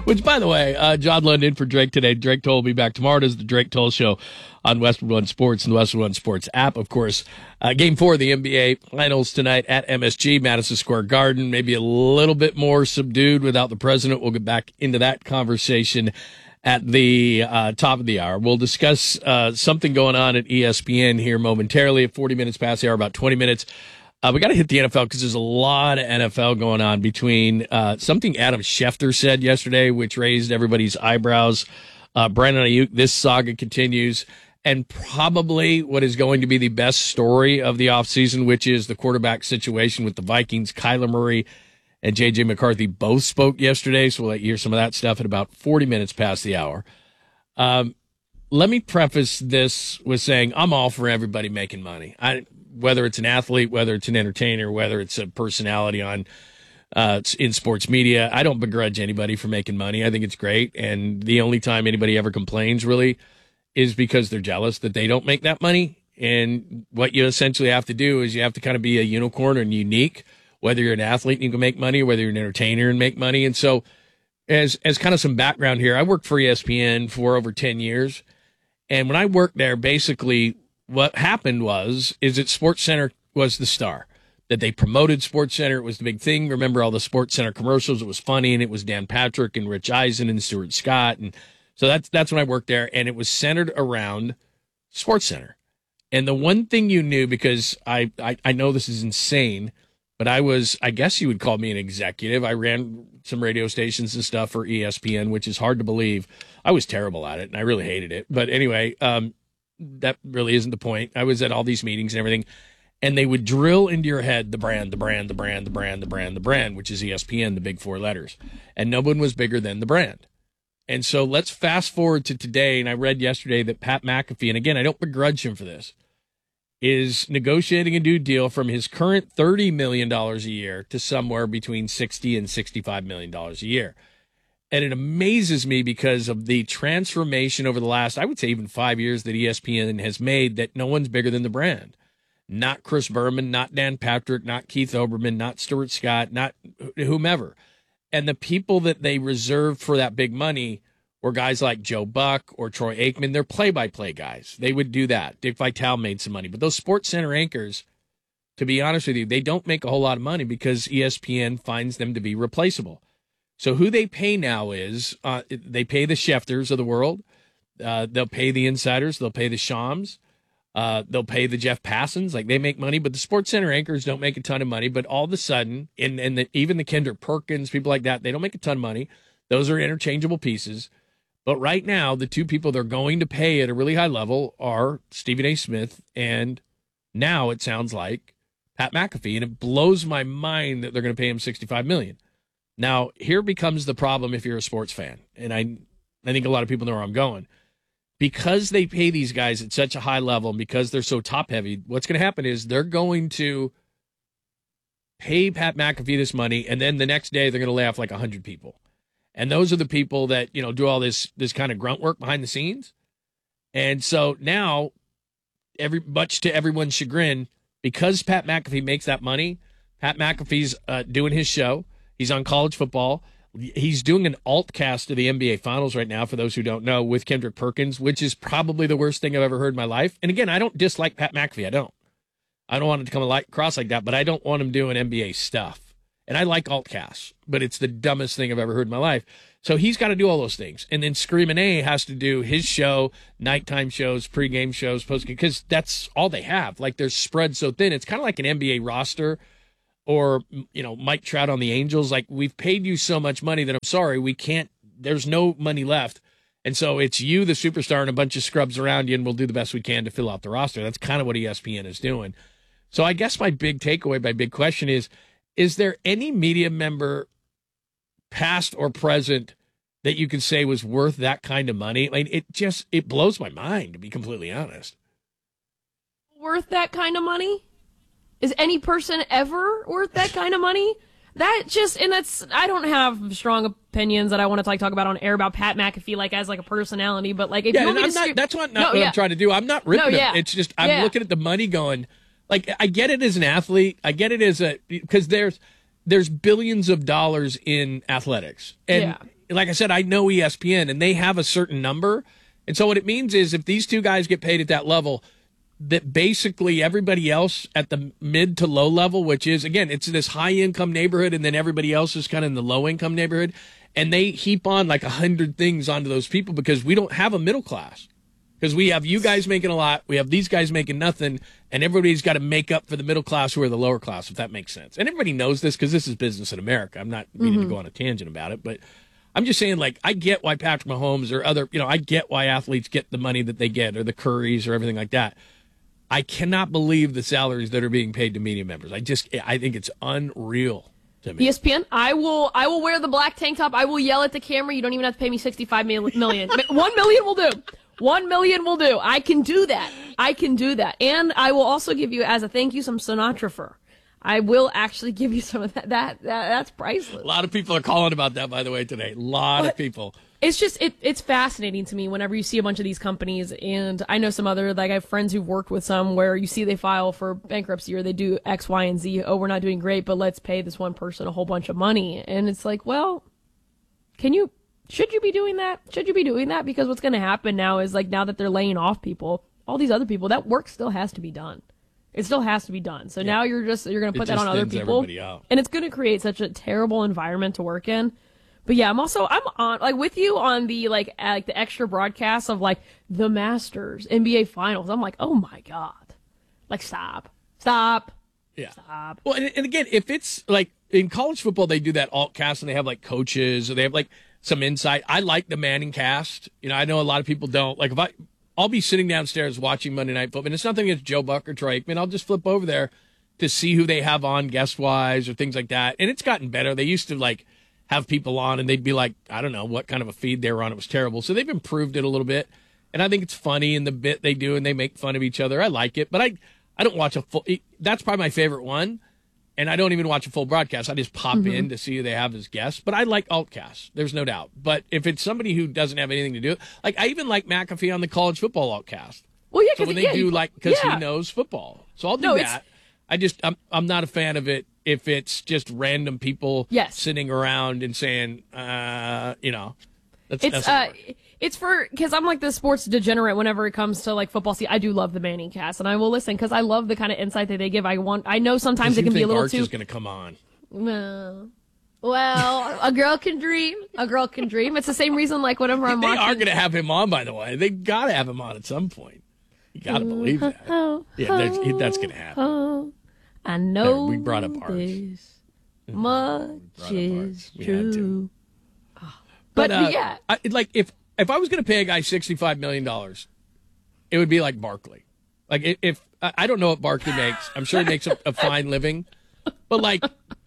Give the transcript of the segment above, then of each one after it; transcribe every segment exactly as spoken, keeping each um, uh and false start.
Which, by the way, uh, John London for Drake today. Drake Toll will be back tomorrow. It is the Drake Toll Show on Westwood One Sports and the Westwood One Sports app. Of course, uh, game four of the N B A Finals tonight at M S G, Madison Square Garden. Maybe a little bit more subdued without the president. We'll get back into that conversation at the uh, top of the hour. We'll discuss uh, something going on at E S P N here momentarily at forty minutes past the hour, about twenty minutes. Uh, we got to hit the N F L because there's a lot of N F L going on between uh, something Adam Schefter said yesterday, which raised everybody's eyebrows. Uh, Brandon Ayuk, this saga continues. And probably what is going to be the best story of the offseason, which is the quarterback situation with the Vikings. Kyler Murray and J J McCarthy both spoke yesterday, so we'll let you hear some of that stuff at about forty minutes past the hour. Um, let me preface this with saying I'm all for everybody making money. I whether it's an athlete, whether it's an entertainer, whether it's a personality on uh, in sports media. I don't begrudge anybody for making money. I think it's great. And the only time anybody ever complains really is because they're jealous that they don't make that money. And what you essentially have to do is you have to kind of be a unicorn and unique, whether you're an athlete and you can make money, or whether you're an entertainer and make money. And so as, as kind of some background here, I worked for E S P N for over ten years. And when I worked there, basically what happened was, is that SportsCenter was the star, that they promoted SportsCenter. It was the big thing. Remember all the SportsCenter commercials? It was funny. And it was Dan Patrick and Rich Eisen and Stuart Scott. And so that's, that's when I worked there. And it was centered around SportsCenter. And the one thing you knew, because I, I, I know this is insane, but I was, I guess you would call me an executive. I ran some radio stations and stuff for E S P N, which is hard to believe. I was terrible at it, and I really hated it. But anyway, um, that really isn't the point. I was at all these meetings and everything, and they would drill into your head the brand, the brand, the brand, the brand, the brand, the brand, which is E S P N, the big four letters. And no one was bigger than the brand. And so let's fast forward to today, and I read yesterday that Pat McAfee, and again, I don't begrudge him for this, is negotiating a new deal from his current thirty million dollars a year to somewhere between sixty and sixty-five million dollars a year. And it amazes me because of the transformation over the last, I would say even five years that E S P N has made, that no one's bigger than the brand. Not Chris Berman, not Dan Patrick, not Keith Olbermann, not Stuart Scott, not whomever. And the people that they reserved for that big money were guys like Joe Buck or Troy Aikman. They're play-by-play guys. They would do that. Dick Vitale made some money. But those SportsCenter anchors, to be honest with you, they don't make a whole lot of money because E S P N finds them to be replaceable. So who they pay now is, uh, they pay the Schefters of the world. Uh, they'll pay the insiders. They'll pay the Shams. Uh, they'll pay the Jeff Passons. Like, they make money, but the SportsCenter anchors don't make a ton of money. But all of a sudden, and, and the, even the Kendrick Perkins, people like that, they don't make a ton of money. Those are interchangeable pieces. But right now, the two people they're going to pay at a really high level are Stephen A. Smith and now it sounds like Pat McAfee. And it blows my mind that they're going to pay him sixty-five million dollars. Now, here becomes the problem if you're a sports fan. And I, I think a lot of people know where I'm going. Because they pay these guys at such a high level and because they're so top-heavy, what's going to happen is they're going to pay Pat McAfee this money, and then the next day they're going to lay off like one hundred people. And those are the people that, you know, do all this this kind of grunt work behind the scenes. And so now, every much to everyone's chagrin, because Pat McAfee makes that money, Pat McAfee's uh, doing his show. He's on College Football. He's doing an alt cast of the N B A Finals right now, for those who don't know, with Kendrick Perkins, which is probably the worst thing I've ever heard in my life. And again, I don't dislike Pat McAfee. I don't. I don't want him to come across like that, but I don't want him doing N B A stuff. And I like alt casts, but it's the dumbest thing I've ever heard in my life. So he's got to do all those things. And then Screamin' A has to do his show, nighttime shows, pregame shows, postgame, because that's all they have. Like, they're spread so thin. It's kind of like an N B A roster or, you know, Mike Trout on the Angels. Like, we've paid you so much money that I'm sorry, we can't, there's no money left. And so it's you, the superstar, and a bunch of scrubs around you, and we'll do the best we can to fill out the roster. That's kind of what E S P N is doing. So I guess my big takeaway, my big question is, is there any media member, past or present, that you could say was worth that kind of money? I mean, it just, it blows my mind, to be completely honest. Worth that kind of money? Is any person ever worth that kind of money? That just, and that's, I don't have strong opinions that I want to like talk about on air about Pat McAfee, like as like a personality, but like if yeah, you want me I'm to not, scream, that's what, not no, what yeah. I'm trying to do. I'm not ripping no, yeah. him. It's just, I'm yeah. looking at the money going, like, I get it as an athlete. I get it as a, because there's, there's billions of dollars in athletics. And yeah. like I said, I know E S P N, and they have a certain number. And so what it means is if these two guys get paid at that level, that basically everybody else at the mid to low level, which is, again, it's this high-income neighborhood, and then everybody else is kind of in the low-income neighborhood, and they heap on like a hundred things onto those people because we don't have a middle class. Because we have you guys making a lot, we have these guys making nothing, and everybody's got to make up for the middle class who are the lower class, if that makes sense. And everybody knows this because this is business in America. I'm not meaning mm-hmm. to go on a tangent about it, but I'm just saying, like, I get why Patrick Mahomes or other, you know, I get why athletes get the money that they get or the Currys or everything like that. I cannot believe the salaries that are being paid to media members. I just, I think it's unreal to me. E S P N, I will, I will wear the black tank top. I will yell at the camera. You don't even have to pay me sixty-five million. One million will do. One million will do. I can do that. I can do that. And I will also give you, as a thank you, some Sinatra fur. I will actually give you some of that. That, that that's priceless. A lot of people are calling about that, by the way, today. A lot but of people. It's just, it, it's fascinating to me whenever you see a bunch of these companies. And I know some other, like I have friends who've worked with some where you see they file for bankruptcy or they do X, Y, and Z. Oh, we're not doing great, but let's pay this one person a whole bunch of money. And it's like, well, can you, should you be doing that? Should you be doing that? Because what's going to happen now is, like, now that they're laying off people, all these other people, that work still has to be done. It still has to be done. So yeah. now you're just you're going to put that on other people, and it's going to create such a terrible environment to work in. But yeah, I'm also I'm on like with you on the like uh, like the extra broadcasts of like the Masters, N B A Finals. I'm like, oh my god, like stop, stop, yeah, stop. Well, and, and again, if it's like in college football, they do that alt cast and they have like coaches or they have like some insight. I like the Manning cast. You know, I know a lot of people don't. Like if I. I'll be sitting downstairs watching Monday Night Football, and it's nothing against Joe Buck or Troy Aikman. I'll just flip over there to see who they have on guest-wise or things like that. And it's gotten better. They used to, like, have people on, and they'd be like, I don't know what kind of a feed they were on. It was terrible. So they've improved it a little bit. And I think it's funny in the bit they do, and they make fun of each other. I like it. But I, I don't watch a full – that's probably my favorite one. And I don't even watch a full broadcast. I just pop mm-hmm. in to see who they have as guests. But I like altcasts. There's no doubt. But if it's somebody who doesn't have anything to do, like I even like McAfee on the college football altcast. Well, yeah, so when they yeah, do like because yeah. he knows football, so I'll do no, that. I just I'm I'm not a fan of it if it's just random people yes. sitting around and saying, uh, you know, that's, it's that's uh. It's for, because I'm like the sports degenerate whenever it comes to like football. See, I do love the Manning cast, and I will listen because I love the kind of insight that they give. I want, I know sometimes it can be a little Arch too. is going to come on. No. Well, a girl can dream. A girl can dream. It's the same reason, like whenever I'm they watching. They are going to have him on, by the way. They got to have him on at some point. You got to believe that. Oh, yeah, that's, that's going to happen. Oh, I know. There, we brought up Arch. This much is true. But, but uh, yeah, I, like if. If I was going to pay a guy sixty-five million dollars, it would be like Barkley. Like, if I don't know what Barkley makes. I'm sure he makes a, a fine living. But, like,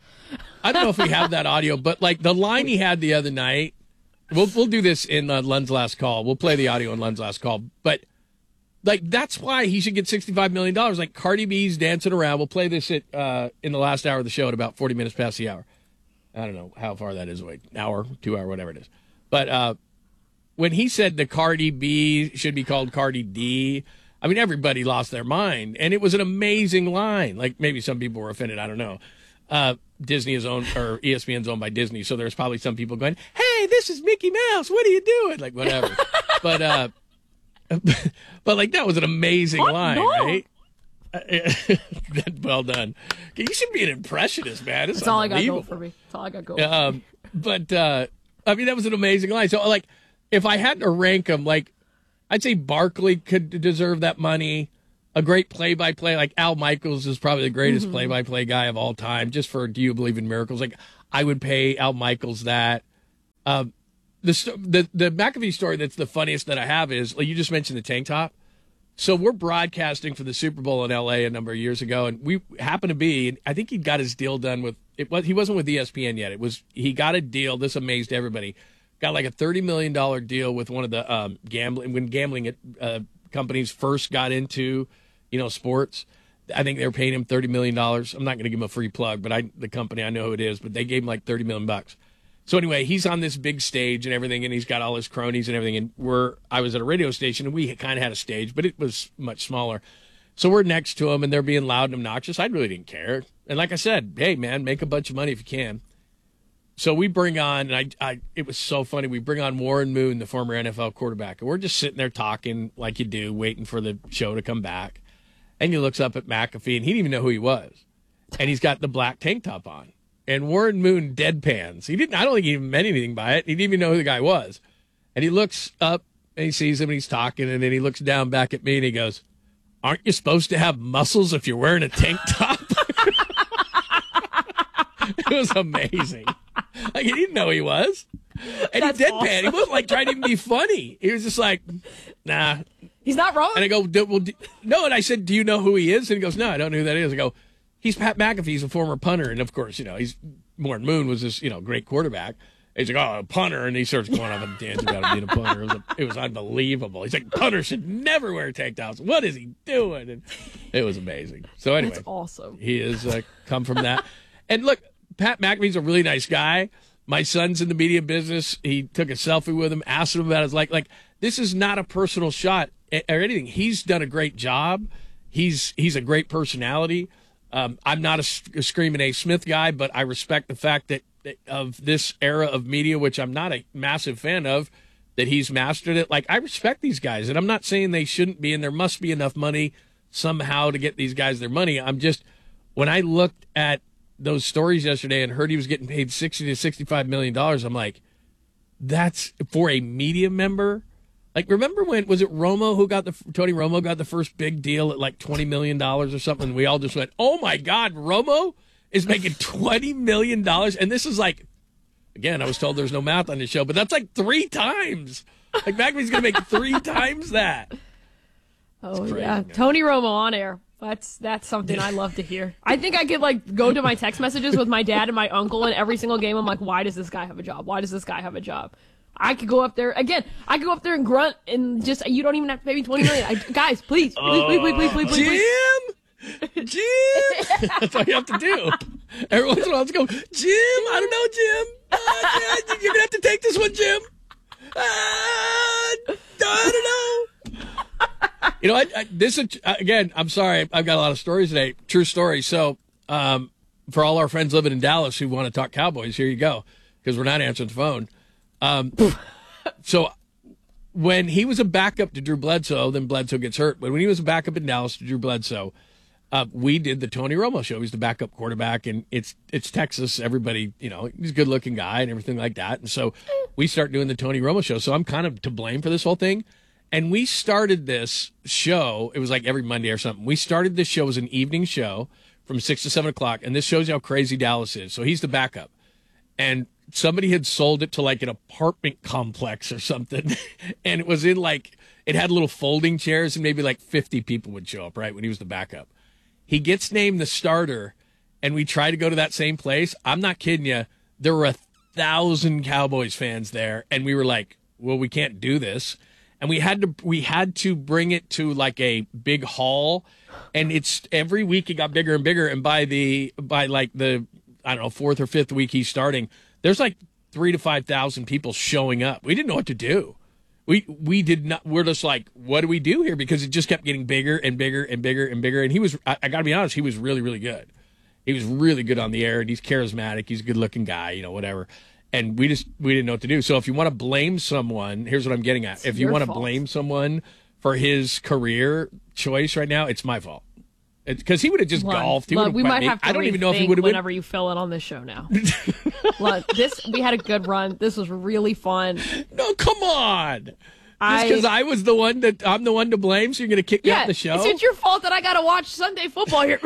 I don't know if we have that audio. But, like, the line he had the other night, we'll we'll do this in uh, Lund's last call. We'll play the audio in Lund's last call. But, like, that's why he should get sixty-five million dollars. Like, Cardi B's dancing around. We'll play this at uh, in the last hour of the show at about forty minutes past the hour. I don't know how far that is away. An hour, two hour, whatever it is. But, uh, when he said the Cardi B should be called Cardi D, I mean, everybody lost their mind. And it was an amazing line. Like, maybe some people were offended. I don't know. Uh, Disney is owned, or E S P N's owned by Disney. So there's probably some people going, hey, this is Mickey Mouse. What are you doing? Like, whatever. but, uh, but like, that was an amazing what? line, No. right? Well done. You should be an impressionist, man. It's That's all I got going for me. That's all I got going. Um, but, uh, I mean, that was an amazing line. So, like, if I had to rank them, like, I'd say Barkley could deserve that money. A great play-by-play, like Al Michaels is probably the greatest mm-hmm. play-by-play guy of all time, just for Do You Believe in Miracles? Like, I would pay Al Michaels that. Um, the, the the McAfee story that's the funniest that I have is, like, you just mentioned the tank top. So we're broadcasting for the Super Bowl in L A a number of years ago, and we happen to be, I think he got his deal done with, it was he wasn't with E S P N yet. It was, he got a deal, this amazed everybody. Got like a thirty million dollars deal with one of the um, gambling, when gambling uh, companies first got into, you know, sports. I think they were paying him thirty million dollars. I'm not going to give him a free plug, but I, the company, I know who it is, but they gave him like thirty million bucks. So anyway, he's on this big stage and everything, and he's got all his cronies and everything. And we're, I was at a radio station, and we kind of had a stage, but it was much smaller. So we're next to him, and they're being loud and obnoxious. I really didn't care. And like I said, hey, man, make a bunch of money if you can. So we bring on, and I, I, it was so funny. We bring on Warren Moon, the former N F L quarterback, and we're just sitting there talking like you do, waiting for the show to come back. And he looks up at McAfee, and he didn't even know who he was. And he's got the black tank top on. And Warren Moon deadpans. He didn't. I don't think he even meant anything by it. He didn't even know who the guy was. And he looks up, and he sees him, and he's talking, and then he looks down back at me, and he goes, "Aren't you supposed to have muscles if you're wearing a tank top?" It was amazing. Like, he didn't know who he was. And That's he deadpan. awesome. He wasn't like trying to even be funny. He was just like, nah. He's not wrong. And I go, do, well, do, no. And I said, do you know who he is? And he goes, no, I don't know who that is. I go, he's Pat McAfee. He's a former punter. And of course, you know, he's Warren Moon was this, you know, great quarterback. And he's like, oh, a punter. And he starts going off on a tangent about being a punter. It was, a, it was unbelievable. He's like, punter should never wear tank tops. What is he doing? And it was amazing. So anyway, That's awesome. He has uh, come from that. And look, Pat McAfee's a really nice guy. My son's in the media business. He took a selfie with him, asked him about his like. Like, this is not a personal shot or anything. He's done a great job. He's he's a great personality. Um, I'm not a, a Screaming A. Smith guy, but I respect the fact that, that of this era of media, which I'm not a massive fan of, that he's mastered it. Like, I respect these guys, and I'm not saying they shouldn't be, and there must be enough money somehow to get these guys their money. I'm just, when I looked at those stories yesterday and heard he was getting paid sixty to sixty-five million dollars, I'm like, that's for a media member. Like, remember when, was it Romo who got the, Tony Romo got the first big deal at like twenty million dollars or something? We all just went, oh my God, Romo is making twenty million dollars. And this is like, again, I was told there's no math on this show, but that's like three times. Like, McAfee's going to make three times that. Oh, crazy, yeah. man. Tony Romo on air. That's that's something I love to hear. I think I could like go to my text messages with my dad and my uncle, and every single game I'm like, why does this guy have a job? Why does this guy have a job? I could go up there again. I could go up there and grunt and just, you don't even have to pay me twenty million. I, guys, please, please, please, please, please, please, please, please. Jim, Jim. That's all you have to do. Every once in a while, let's go, Jim. I don't know, Jim. Uh, you're gonna have to take this one, Jim. Uh, I don't know. You know, I, I, this is, again, I'm sorry, I've got a lot of stories today. True story. So, um, for all our friends living in Dallas who want to talk Cowboys, here you go, because we're not answering the phone. Um, so, when he was a backup to Drew Bledsoe, then Bledsoe gets hurt. But when he was a backup in Dallas to Drew Bledsoe, uh, we did the Tony Romo show. He's the backup quarterback, and it's it's Texas. Everybody, you know, he's a good-looking guy and everything like that. And so we start doing the Tony Romo show. So I'm kind of to blame for this whole thing. And we started this show. It was like every Monday or something. We started this show as an evening show from six to seven o'clock. And this shows you how crazy Dallas is. So he's the backup. And somebody had sold it to like an apartment complex or something. And it was in like, it had little folding chairs and maybe like fifty people would show up, right, when he was the backup. He gets named the starter, and we try to go to that same place. I'm not kidding you. There were a thousand Cowboys fans there. And we were like, well, we can't do this. And we had to we had to bring it to like a big hall, and it's every week it got bigger and bigger. And by the by like the I don't know fourth or fifth week he's starting, there's like three to five thousand people showing up. We didn't know what to do. We we did not. We're just like, what do we do here? Because it just kept getting bigger and bigger and bigger and bigger. And he was I, I got to be honest, he was really really good. He was really good on the air, and he's charismatic. He's a good looking guy, you know, whatever. And we just we didn't know what to do. So if you want to blame someone, here's what I'm getting at. It's if you your want to fault. blame someone for his career choice right now, it's my fault. Because he would have just Lund, golfed. He Lund, would we have. might have to I don't even know if he rethink would have. whenever you fill in on this show now. Lund, this we had a good run. This was really fun. No, come on. Just I- because I was the one that I'm the one to blame, so you're going to kick me Yeah, out the show? it's, it's your fault that I got to watch Sunday football here.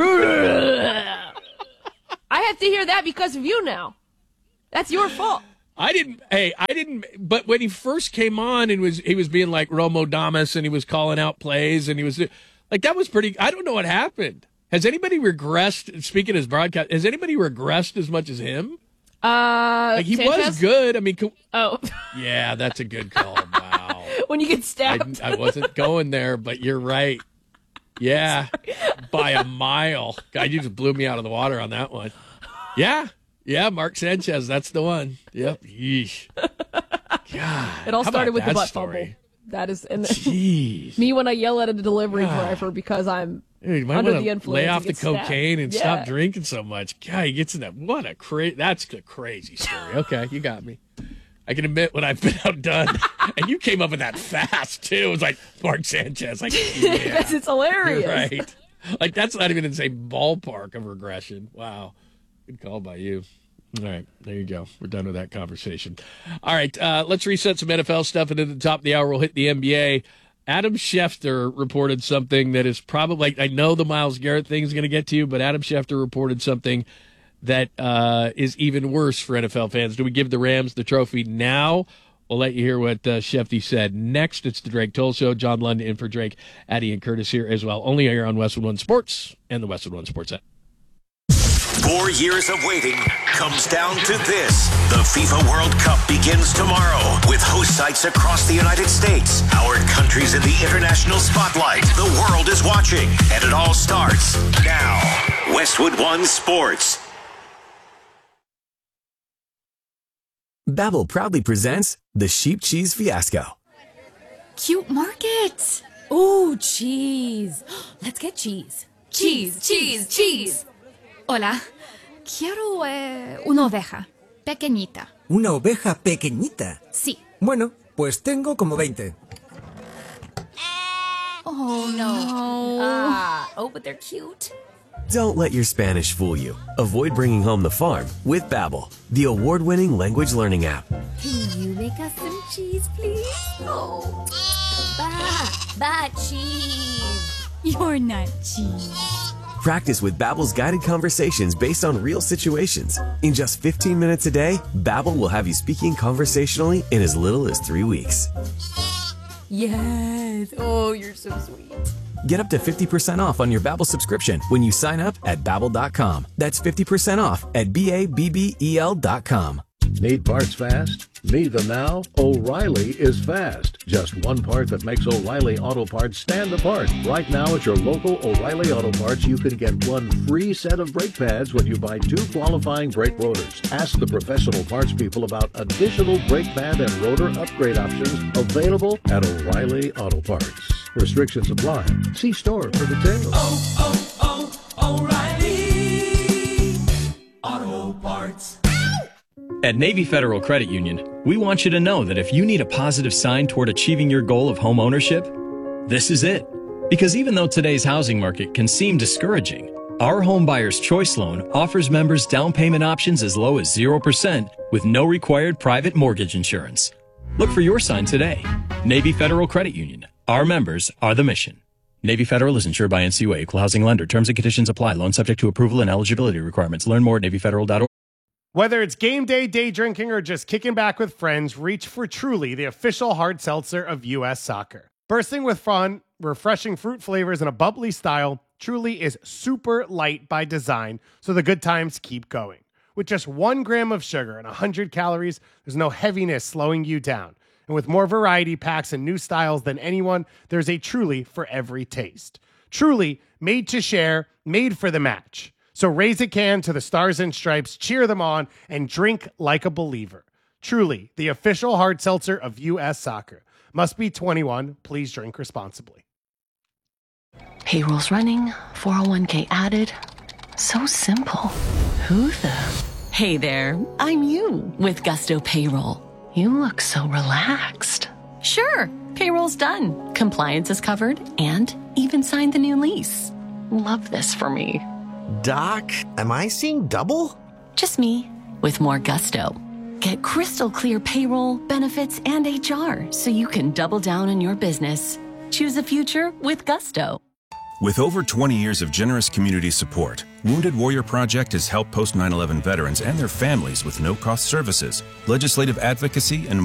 I have to hear that because of you now. That's your fault. I didn't. Hey, I didn't. But when he first came on and was he was being like Romo Damas and he was calling out plays and he was like that was pretty. I don't know what happened. Has anybody regressed? Speaking as broadcast, has anybody regressed as much as him? Uh, Like he Sanchez? was good. I mean, co- Oh, yeah, that's a good call. Wow, when you get I, stabbed. I wasn't going there, but you're right. Yeah, by a mile. God, you just blew me out of the water on that one. Yeah. Yeah, Mark Sanchez, that's the one. Yep. Yeesh. God. It all how started about with the that butt story? That is, and Jeez. me when I yell at a delivery God. driver because I'm Dude, you might under wanna the influence. lay off and the get stabbed. cocaine and Yeah. stop drinking so much. God, he gets in that. What a crazy. That's a crazy story. Okay, you got me. I can admit when I've been outdone, and you came up with that fast too. It was like Mark Sanchez. Like, yeah, Because it's hilarious. you're right. Like that's not even in the same ballpark of regression. Wow, good call by you. All right, there you go. We're done with that conversation. All right, uh, let's reset some N F L stuff, and at the top of the hour, we'll hit the N B A. Adam Schefter reported something that is probably, I know the Myles Garrett thing is going to get to you, but Adam Schefter reported something that uh, is even worse for N F L fans. Do we give the Rams the trophy now? We'll let you hear what uh, Shefty said next. It's the Drake Toll Show. John London in for Drake. Addie and Curtis here as well. Only here on Westwood One Sports and the Westwood One Sports app. Four years of waiting comes down to this. The FIFA World Cup begins tomorrow with host sites across the United States. Our country's in the international spotlight. The world is watching, and it all starts now. Westwood One Sports. Babbel proudly presents the Sheep Cheese Fiasco. Cute market. Ooh, cheese. Let's get cheese. Cheese, cheese, cheese. Hola. Quiero eh, una oveja. Pequeñita. ¿Una oveja pequeñita? Sí. Bueno, pues tengo como veinte. Oh, no. Ah, oh, but they're cute. Don't let your Spanish fool you. Avoid bringing home the farm with Babbel, the award-winning language learning app. Can you make us some cheese, please? Oh. Ba, ba, cheese. You're not cheese. Practice with Babbel's guided conversations based on real situations. In just fifteen minutes a day, Babbel will have you speaking conversationally in as little as three weeks. Yes. Oh, you're so sweet. Get up to fifty percent off on your Babbel subscription when you sign up at babbel dot com. That's fifty percent off at B A B B E L dot com. Need parts fast? Need them now? O'Reilly is fast. Just one part that makes O'Reilly Auto Parts stand apart. Right now at your local O'Reilly Auto Parts, you can get one free set of brake pads when you buy two qualifying brake rotors. Ask the professional parts people about additional brake pad and rotor upgrade options available at O'Reilly Auto Parts. Restrictions apply. See store for details. Oh, oh, oh, O'Reilly Auto Parts. At Navy Federal Credit Union, we want you to know that if you need a positive sign toward achieving your goal of home ownership, this is it. Because even though today's housing market can seem discouraging, our Home Buyer's Choice Loan offers members down payment options as low as zero percent with no required private mortgage insurance. Look for your sign today. Navy Federal Credit Union. Our members are the mission. Navy Federal is insured by N C U A, Equal Housing Lender. Terms and conditions apply. Loan subject to approval and eligibility requirements. Learn more at navy federal dot org. Whether it's game day, day drinking, or just kicking back with friends, reach for Truly, the official hard seltzer of U S Soccer. Bursting with fun, refreshing fruit flavors, and a bubbly style, Truly is super light by design, so the good times keep going. With just one gram of sugar and one hundred calories, there's no heaviness slowing you down. And with more variety packs and new styles than anyone, there's a Truly for every taste. Truly, made to share, made for the match. So raise a can to the Stars and Stripes, cheer them on, and drink like a believer. Truly, the official hard seltzer of U S Soccer. Must be twenty-one. Please drink responsibly. Payroll's running, four oh one k added. So simple. Who the? Hey there, I'm you with Gusto Payroll. You look so relaxed. Sure, payroll's done. Compliance is covered and even signed the new lease. Love this for me. Doc, am I seeing double? Just me, with more gusto. Get crystal clear payroll, benefits, and H R so you can double down on your business. Choose a future with gusto. With over twenty years of generous community support, Wounded Warrior Project has helped post nine eleven veterans and their families with no-cost services, legislative advocacy, and